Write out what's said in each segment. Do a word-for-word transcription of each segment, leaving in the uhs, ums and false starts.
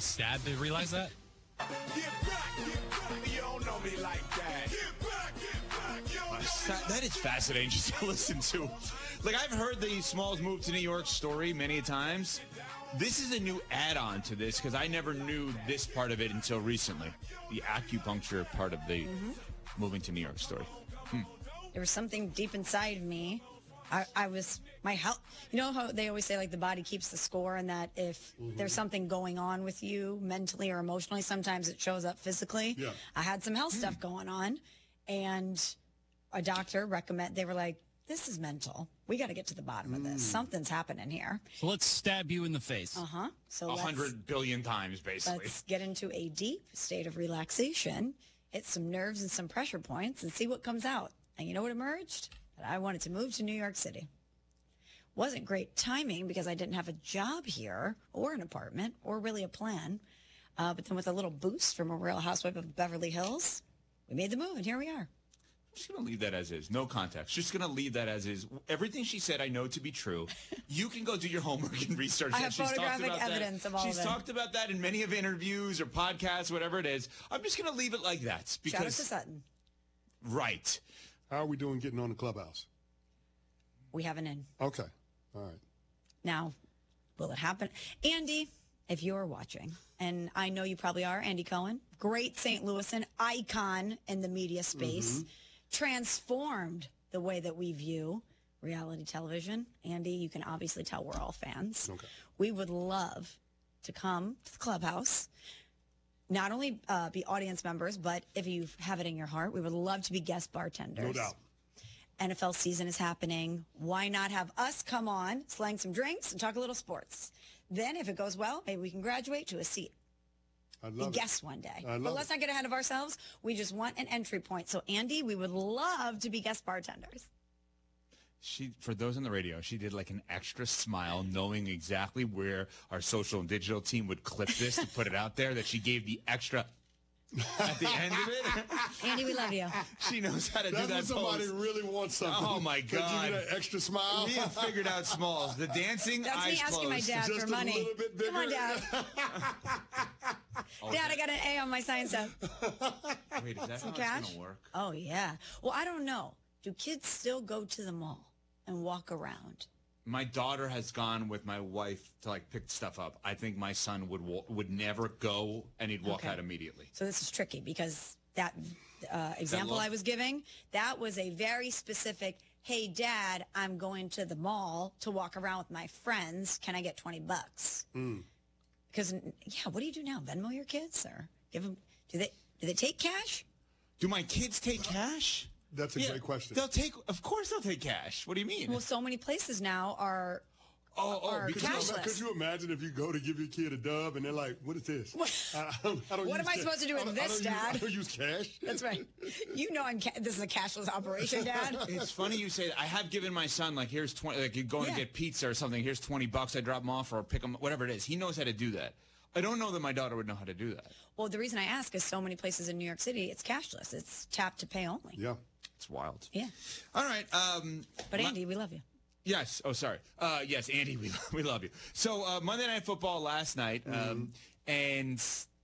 stabbed to realize that? Get back, get back. You don't know me like that. Get back, get back. You don't know me That, that is fascinating just to listen to. Like, I've heard the Smalls move to New York story many times. This is a new add-on to this because I never knew this part of it until recently. The acupuncture part of the mm-hmm. moving to New York story. Hmm. There was something deep inside me. I, I was, my health, you know how they always say, like, the body keeps the score, and that if mm-hmm. there's something going on with you mentally or emotionally, sometimes it shows up physically. Yeah. I had some health mm. stuff going on, and a doctor recommend, they were like, this is mental. We got to get to the bottom mm. of this. Something's happening here. So let's stab you in the face. Uh-huh. So A hundred billion times, basically. Let's get into a deep state of relaxation, hit some nerves and some pressure points, and see what comes out. And you know what emerged? That I wanted to move to New York City. Wasn't great timing because I didn't have a job here or an apartment or really a plan. Uh, but then with a little boost from a Real Housewife of Beverly Hills, we made the move, and here we are. I'm just going to leave that as is. No context. Just going to leave that as is. Everything she said I know to be true. You can go do your homework and research I that. have She's photographic talked about evidence that. of all She's of it. talked about that in many of interviews or podcasts, whatever it is. I'm just going to leave it like that. Because, Shout out to Sutton. Right. How are we doing getting on the Clubhouse? We have an in. Okay. All right. Now, will it happen? Andy, if you're watching, and I know you probably are, Andy Cohen, great Saint Louisan icon in the media space, mm-hmm. transformed the way that we view reality television. Andy, you can obviously tell we're all fans. Okay. We would love to come to the Clubhouse, not only uh, be audience members, but if you have it in your heart, we would love to be guest bartenders. No doubt. N F L season is happening. Why not have us come on, slang some drinks, and talk a little sports? Then, if it goes well, maybe we can graduate to a seat. I love Be it. guests one day. I love But let's it. not get ahead of ourselves. We just want an entry point. So, Andy, we would love to be guest bartenders. She, for those on the radio, she did like an extra smile, knowing exactly where our social and digital team would clip this to put it out there, that she gave the extra at the end of it. Andy, we love you. She knows how to That's do that when somebody pose. really wants something. Oh, my They give you God. that extra smile. We have figured out Smalls. The dancing, That's eyes me asking my closed. dad Just for a money. little bit Come on, bigger. Dad. Dad, I got an A on my science test. Wait, is that how Cash? it's going to work? Oh, yeah. Well, I don't know. Do kids still go to the mall and walk around? My daughter has gone with my wife to like pick stuff up. I think my son would wa- would never go, and he'd walk Okay. out immediately. So this is tricky because that uh, example look? I was giving, that was a very specific, hey, Dad, I'm going to the mall to walk around with my friends. Can I get twenty bucks? Mm. Because, yeah, what do you do now? Venmo your kids? Or give them, do they, do they take cash? Do my kids take cash? That's a Yeah, great question. They'll take, of course they'll take cash. What do you mean? Well, so many places now are oh, oh, are Could you, cashless. could you imagine if you go to give your kid a dub and they're like, what is this? What- I, I don't, I don't What use am I cash. supposed to do with I don't- this, I don't use- Dad? I don't use cash. That's right. You know I'm ca- this is a cashless operation, Dad. It's funny you say that. I have given my son, like, here's twenty, like, you go and Yeah. get pizza or something, here's twenty bucks, I drop him off or pick him, whatever it is. He knows how to do that. I don't know that my daughter would know how to do that. Well, the reason I ask is so many places in New York City, it's cashless. It's tap to pay only. Yeah. It's wild. Yeah. All right. Um, But my- Andy, we love you. Yes. Oh, sorry. Uh, yes, Andy, we we love you. So uh, Monday Night Football last night, um, and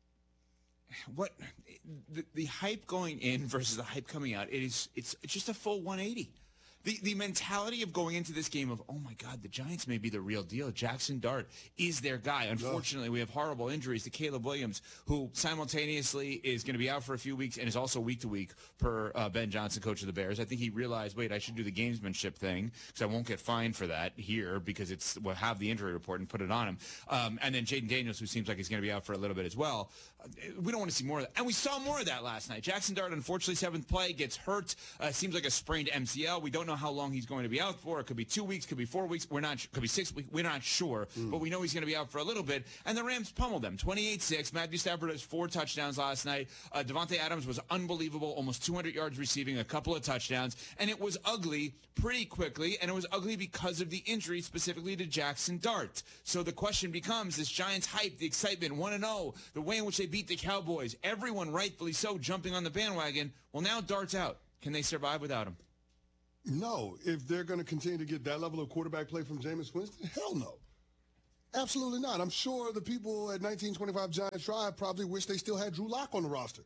what the, the hype going in versus the hype coming out, it is it's, it's just a full one eighty. The the mentality of going into this game of, oh, my God, the Giants may be the real deal. Jackson Dart is their guy. Unfortunately, we have horrible injuries to Caleb Williams, who simultaneously is going to be out for a few weeks and is also week to week per uh, Ben Johnson, coach of the Bears. I think he realized, wait, I should do the gamesmanship thing because I won't get fined for that here because it's we'll have the injury report and put it on him. Um, and then Jaden Daniels, who seems like he's going to be out for a little bit as well. Uh, we don't want to see more of that. And we saw more of that last night. Jackson Dart, unfortunately, seventh play, gets hurt. Uh, seems like a sprained M C L. We don't know how long he's going to be out for. It could be two weeks, could be four weeks. We're not. Could be six weeks. We're not sure, mm. but we know he's going to be out for a little bit. And the Rams pummeled them, twenty-eight six. Matthew Stafford has four touchdowns last night. Uh, Devontae Adams was unbelievable, almost two hundred yards receiving, a couple of touchdowns, and it was ugly pretty quickly. And it was ugly because of the injury, specifically to Jackson Dart. So the question becomes: this Giants hype, the excitement, one and zero, the way in which they beat the Cowboys, everyone rightfully so jumping on the bandwagon. Well, now Dart's out. Can they survive without him? No. If they're going to continue to get that level of quarterback play from Jameis Winston, hell no. Absolutely not. I'm sure the people at nineteen twenty-five Giants Drive probably wish they still had Drew Lock on the roster.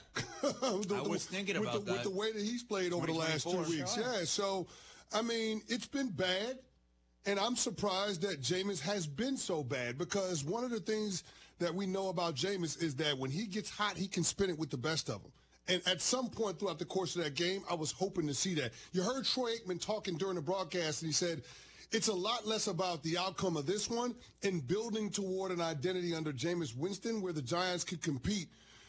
the, I was thinking with about the, that. With the way that he's played over the last two twenty twenty-four. weeks. Sure. Yeah, so, I mean, it's been bad, and I'm surprised that Jameis has been so bad because one of the things that we know about Jameis is that when he gets hot, he can spin it with the best of them. And at some point throughout the course of that game, I was hoping to see that. You heard Troy Aikman talking during the broadcast, and he said, it's a lot less about the outcome of this one and building toward an identity under Jameis Winston where the Giants could compete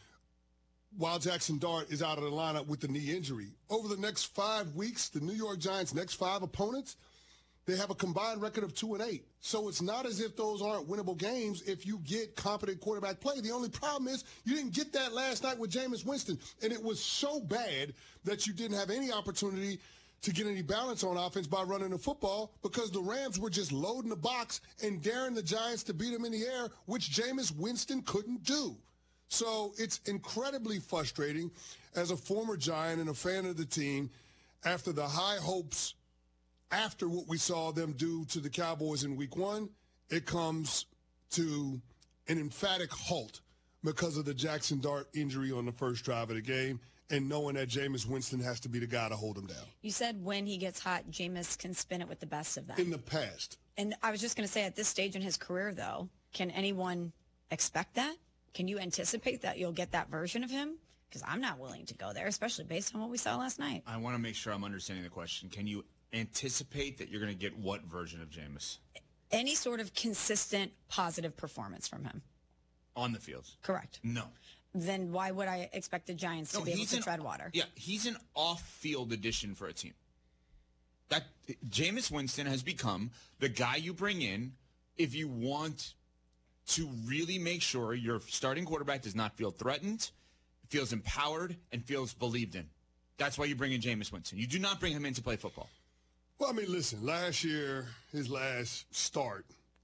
while Jackson Dart is out of the lineup with the knee injury. Over the next five weeks, the New York Giants' next five opponents, they have a combined record of two and eight. So it's not as if those aren't winnable games if you get competent quarterback play. The only problem is you didn't get that last night with Jameis Winston, and it was so bad that you didn't have any opportunity to get any balance on offense by running the football because the Rams were just loading the box and daring the Giants to beat them in the air, which Jameis Winston couldn't do. So it's incredibly frustrating as a former Giant and a fan of the team after the high hopes after what we saw them do to the Cowboys in week one, it comes to an emphatic halt because of the Jackson Dart injury on the first drive of the game and knowing that Jameis Winston has to be the guy to hold him down. You said when he gets hot, Jameis can spin it with the best of them. In the past. And I was just going to say, at this stage in his career, though, can anyone expect that? Can you anticipate that you'll get that version of him? Because I'm not willing to go there, especially based on what we saw last night. I want to make sure I'm understanding the question. Can you anticipate that you're going to get what version of Jameis? Any sort of consistent positive performance from him. On the field? Correct. No. Then why would I expect the Giants to No, be able he's to an- tread water? Yeah, he's an off-field addition for a team. That Jameis Winston has become the guy you bring in if you want to really make sure your starting quarterback does not feel threatened, feels empowered, and feels believed in. That's why you bring in Jameis Winston. You do not bring him in to play football. Well, I mean, listen, last year, his last start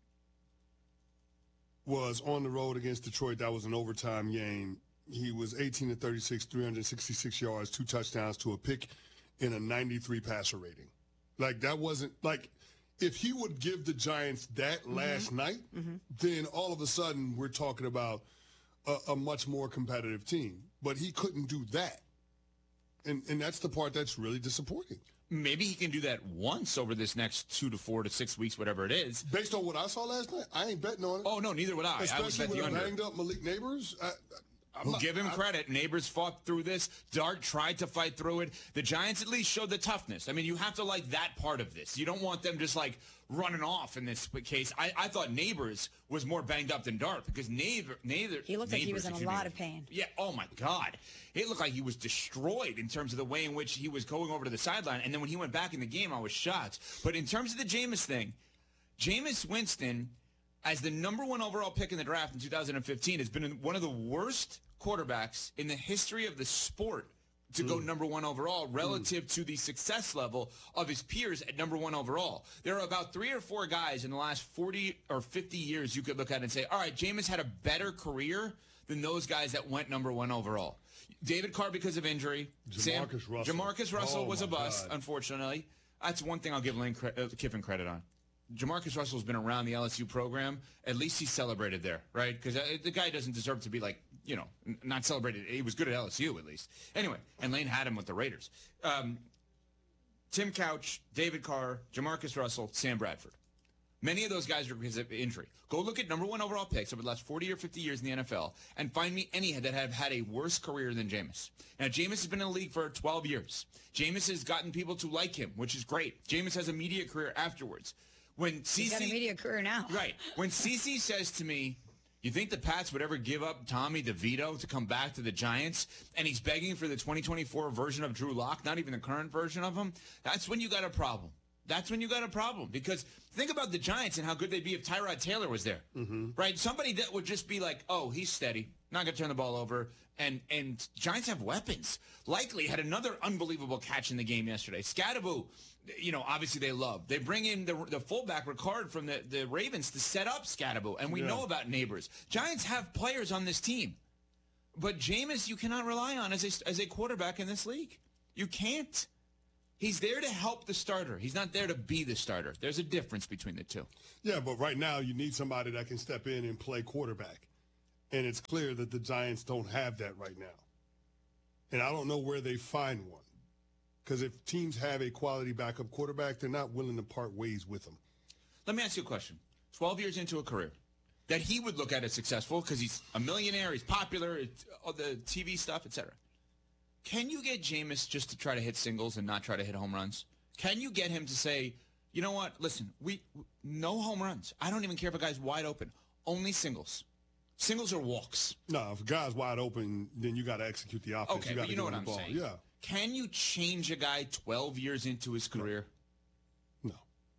was on the road against Detroit. That was an overtime game. He was eighteen to thirty-six, three hundred sixty-six yards, two touchdowns to a pick in a ninety-three passer rating. Like, that wasn't, like, if he would give the Giants that mm-hmm. last night, mm-hmm. then all of a sudden we're talking about a, a much more competitive team. But he couldn't do that. And and that's the part that's really disappointing. Maybe he can do that once over this next two to four to six weeks, whatever it is. Based on what I saw last night, I ain't betting on it. Oh, no, neither would I. Especially I would bet with the a under. banged up Malik Neighbors. I, I'm We'll not, give him I, credit. Neighbors fought through this. Dart tried to fight through it. The Giants at least showed the toughness. I mean, you have to like that part of this. You don't want them just like running off in this case. I, I thought Neighbors was more banged up than Dart because Neighbor, Neighbor, He looked like he was in a excuse me. lot of pain. Yeah. Oh my God. It looked like he was destroyed in terms of the way in which he was going over to the sideline. And then when he went back in the game, I was shocked. But in terms of the Jameis thing, Jameis Winston, as the number one overall pick in the draft in two thousand fifteen, has been one of the worst quarterbacks in the history of the sport to mm. go number one overall relative mm. to the success level of his peers at number one overall. There are about three or four guys in the last forty or fifty years you could look at and say, all right, Jameis had a better career than those guys that went number one overall. David Carr because of injury. Jamarcus Sam, Russell. Jamarcus Russell Oh, was a my bust, God. unfortunately. That's one thing I'll give Lane cre- uh, Kiffin credit on. Jamarcus Russell's been around the L S U program. At least he's celebrated there, right? Because uh, the guy doesn't deserve to be like, you know, n- not celebrated. He was good at L S U at least. Anyway, and Lane had him with the Raiders. Um, Tim Couch, David Carr, Jamarcus Russell, Sam Bradford. Many of those guys are because of injury. Go look at number one overall picks over the last forty or fifty years in the N F L and find me any that have had a worse career than Jameis. Now, Jameis has been in the league for twelve years. Jameis has gotten people to like him, which is great. Jameis has a media career afterwards. When He's got a CeCe media career now. Right. When CeCe says to me, you think the Pats would ever give up Tommy DeVito to come back to the Giants, and he's begging for the twenty twenty-four version of Drew Lock, not even the current version of him, that's when you got a problem. That's when you got a problem. Because think about the Giants and how good they'd be if Tyrod Taylor was there. Mm-hmm. Right? Somebody that would just be like, oh, he's steady, not going to turn the ball over. And and Giants have weapons. Likely had another unbelievable catch in the game yesterday. Scatterbo, you know, obviously they love. They bring in the, the fullback, Ricard, from the, the Ravens to set up Scatterbo. And we Yeah. know about Neighbors. Giants have players on this team. But Jameis, you cannot rely on as a, as a quarterback in this league. You can't. He's there to help the starter. He's not there to be the starter. There's a difference between the two. Yeah, but right now you need somebody that can step in and play quarterback. And it's clear that the Giants don't have that right now. And I don't know where they find one. Because if teams have a quality backup quarterback, they're not willing to part ways with them. Let me ask you a question. twelve years into a career that he would look at as successful because he's a millionaire, he's popular, it's, all the T V stuff, et cetera. Can you get Jameis just to try to hit singles and not try to hit home runs? Can you get him to say, you know what, listen, we no home runs. I don't even care if a guy's wide open. Only singles. Singles or walks. No, if a guy's wide open, then you got to execute the offense. Okay, you but you know what the I'm ball. saying. Yeah. Can you change a guy twelve years into his career? No.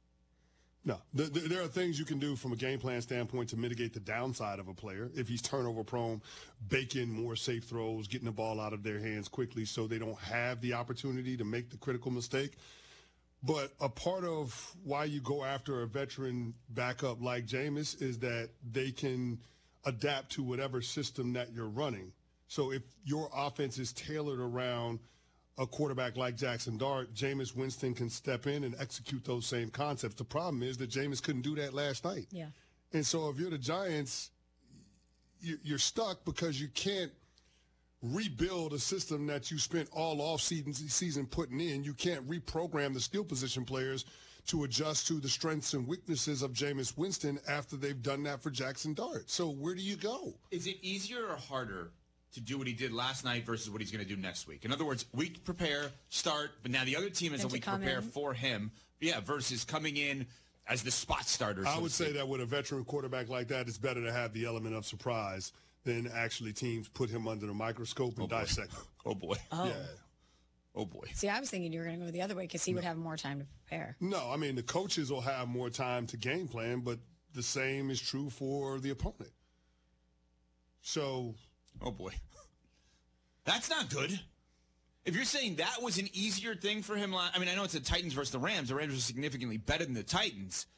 No. There, there are things you can do from a game plan standpoint to mitigate the downside of a player. If he's turnover prone, bake in more safe throws, getting the ball out of their hands quickly so they don't have the opportunity to make the critical mistake. But a part of why you go after a veteran backup like Jameis is that they can adapt to whatever system that you're running. So if your offense is tailored around a quarterback like Jackson Dart, Jameis Winston can step in and execute those same concepts. The problem is that Jameis couldn't do that last night. Yeah. And so if you're the Giants, you're stuck because you can't rebuild a system that you spent all off season, season putting in. You can't reprogram the skill position players to adjust to the strengths and weaknesses of Jameis Winston after they've done that for Jackson Dart. So where do you go? Is it easier or harder to do what he did last night versus what he's going to do next week? In other words, week prepare, start, but now the other team has And a to week to come prepare in. for him. Yeah, versus coming in as the spot starter. I so would to say speak. that with a veteran quarterback like that, it's better to have the element of surprise than actually teams put him under the microscope and Oh, boy. dissect him. Oh, boy. Oh. Yeah. Oh, boy. See, I was thinking you were going to go the other way because he would have more time to prepare. No, I mean, the coaches will have more time to game plan, but the same is true for the opponent. So, Oh, boy. That's not good. If you're saying that was an easier thing for him, la- I mean, I know it's the Titans versus the Rams. The Rams are significantly better than the Titans.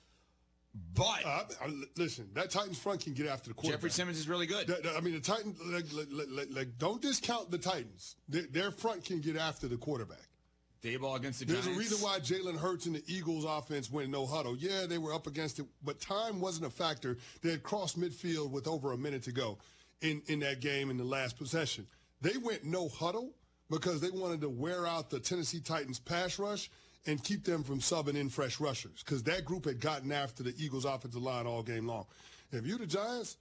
But uh, I- listen, that Titans front can get after the quarterback. Jeffrey Simmons is really good. That- that- I mean, the Titans, like, like, like, like, don't discount the Titans. Their, their front can get after the quarterback. Dayball against the There's Giants. a reason why Jalen Hurts and the Eagles offense went no huddle. Yeah, they were up against it, but time wasn't a factor. They had crossed midfield with over a minute to go in, in that game in the last possession. They went no huddle because they wanted to wear out the Tennessee Titans pass rush and keep them from subbing in fresh rushers because that group had gotten after the Eagles offensive line all game long. If you're the Giants,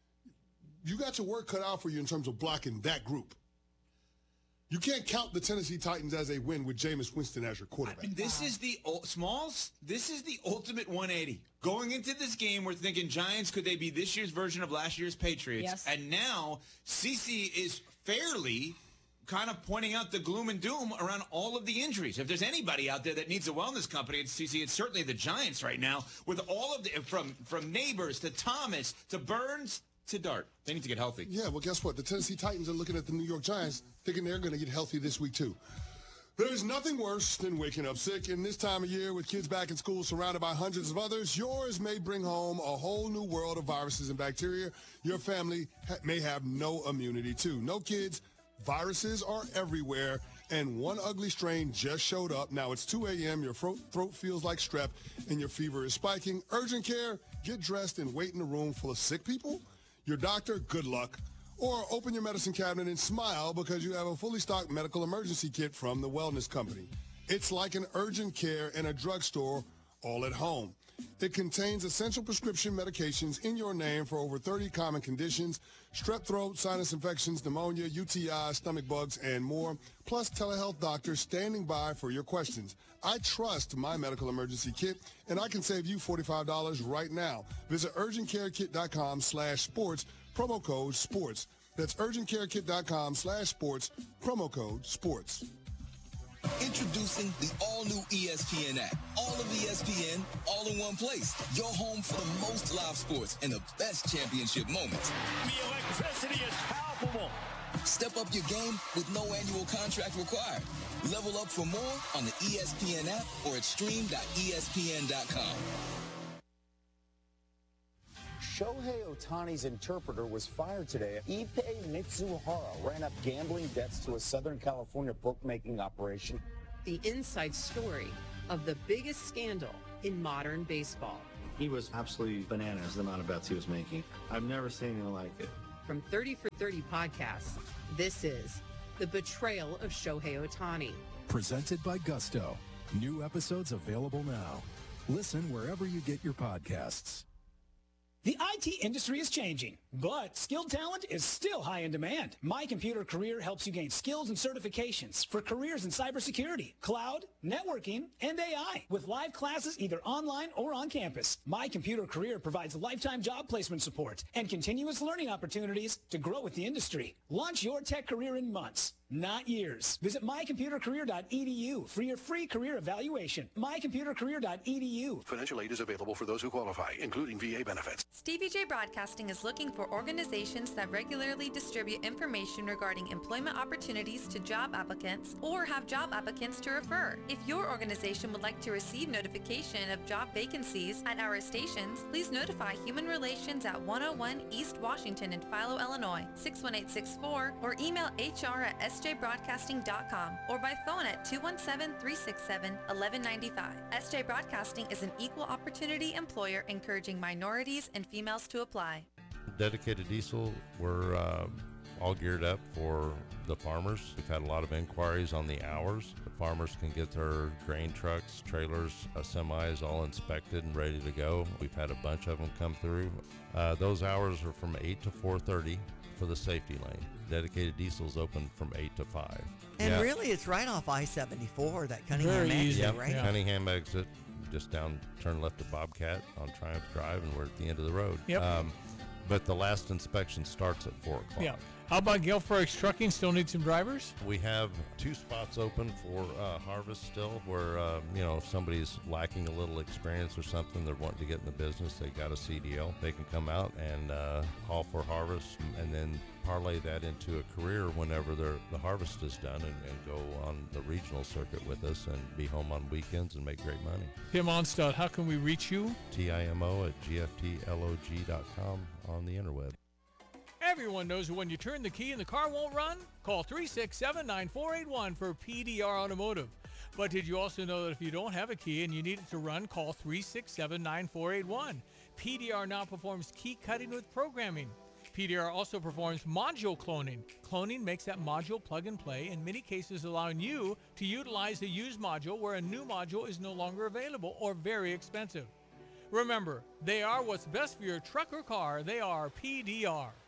you got your work cut out for you in terms of blocking that group. You can't count the Tennessee Titans as a win with Jameis Winston as your quarterback. I mean, this is the ul- Smalls. This is the ultimate one eighty. Going into this game, we're thinking Giants. Could they be this year's version of last year's Patriots? Yes. And now C C is fairly kind of pointing out the gloom and doom around all of the injuries. If there's anybody out there that needs a wellness company, it's C C. It's certainly the Giants right now with all of the from from Neighbors to Thomas to Burns to Dart. They need to get healthy. Yeah, well, guess what? The Tennessee Titans are looking at the New York Giants thinking they're going to get healthy this week, too. There's nothing worse than waking up sick. And this time of year, with kids back in school surrounded by hundreds of others, yours may bring home a whole new world of viruses and bacteria your family ha- may have no immunity to. No kids, viruses are everywhere, and one ugly strain just showed up. Now it's two a.m., your throat, throat feels like strep, and your fever is spiking. Urgent care, get dressed and wait in a room full of sick people? Your doctor, good luck. Or open your medicine cabinet and smile because you have a fully stocked medical emergency kit from the Wellness Company. It's like an urgent care in a drugstore all at home. It contains essential prescription medications in your name for over thirty common conditions: strep throat, sinus infections, pneumonia, U T I, stomach bugs, and more, plus telehealth doctors standing by for your questions. I trust my medical emergency kit, and I can save you forty-five dollars right now. Visit urgentcarekit.com slash sports, promo code sports. That's urgentcarekit.com slash sports, promo code sports. Introducing the all-new E S P N app. All of E S P N, all in one place. Your home for the most live sports and the best championship moments. The electricity is palpable. Step up your game with no annual contract required. Level up for more on the E S P N app or at stream dot E S P N dot com. Shohei Ohtani's interpreter was fired today. Ippei Mitsuhara ran up gambling debts to a Southern California bookmaking operation the inside story of the biggest scandal in modern baseball. He was absolutely bananas, the amount of bets he was making. I've never seen anything like it. From thirty for thirty podcasts, this is The Betrayal of Shohei Ohtani. Presented by Gusto. New episodes available now. Listen wherever you get your podcasts. The I T industry is changing, but skilled talent is still high in demand. My Computer Career helps you gain skills and certifications for careers in cybersecurity, cloud, networking, and A I with live classes either online or on campus. My Computer Career provides lifetime job placement support and continuous learning opportunities to grow with the industry. Launch your tech career in months, not years. Visit my computer career dot e d u for your free career evaluation. my computer career dot e d u. Financial aid is available for those who qualify, including V A benefits. Stevie J Broadcasting is looking for organizations that regularly distribute information regarding employment opportunities to job applicants or have job applicants to refer. If your organization would like to receive notification of job vacancies at our stations, please notify Human Relations at one oh one East Washington in Philo, Illinois, six one eight six four, or email h r at s j broadcasting dot com or by phone at two one seven, three six seven, one one nine five. S J Broadcasting is an equal opportunity employer encouraging minorities and females to apply. Dedicated Diesel, we're uh, all geared up for the farmers. We've had a lot of inquiries on the hours. The farmers can get their grain trucks, trailers, uh, semis all inspected and ready to go. We've had a bunch of them come through. Uh, those hours are from eight to four thirty for the safety lane. Dedicated Diesel's open from eight to five. And yeah. really, it's right off I seventy-four, that Cunningham Very exit, easy. Yep. right? Yeah. Cunningham exit, just down, turn left at Bobcat on Triumph Drive, and we're at the end of the road. Yep. Um, but the last inspection starts at four o'clock. Yeah. How about Gale Forks Trucking? Still need some drivers? We have two spots open for uh, harvest still where, uh, you know, if somebody's lacking a little experience or something, they're wanting to get in the business, they got a C D L. They can come out and uh, haul for harvest and then parlay that into a career whenever the harvest is done and, and go on the regional circuit with us and be home on weekends and make great money. Tim Onstad, how can we reach you? T I M O at G F T log dot com on the interweb. Everyone knows that when you turn the key and the car won't run, call three six seven, nine four eight one for P D R Automotive. But did you also know that if you don't have a key and you need it to run, call three six seven, nine four eight one. P D R now performs key cutting with programming. P D R also performs module cloning. Cloning makes that module plug and play, in many cases allowing you to utilize a used module where a new module is no longer available or very expensive. Remember, they are what's best for your truck or car. They are P D R.